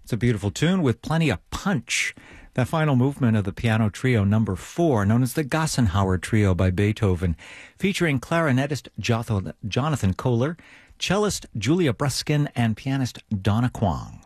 It's a beautiful tune with plenty of punch. That final movement of the piano trio number 4, known as the Gassenhauer Trio by Beethoven, featuring clarinetist Jonathan Kohler, cellist Julia Bruskin, and pianist Donna Kwong.